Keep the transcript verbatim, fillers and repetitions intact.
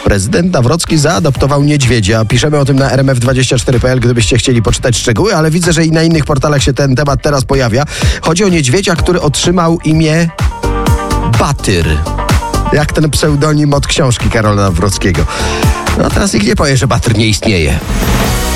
Prezydent Nawrocki zaadoptował niedźwiedzia. Piszemy o tym na R M F dwadzieścia cztery kropka p l, gdybyście chcieli poczytać szczegóły, ale widzę, że i na innych portalach się ten temat teraz pojawia. Chodzi o niedźwiedzia, który otrzymał imię Batyr. Jak ten pseudonim od książki Karola Nawrockiego. No a teraz nikt nie powie, że Batyr nie istnieje.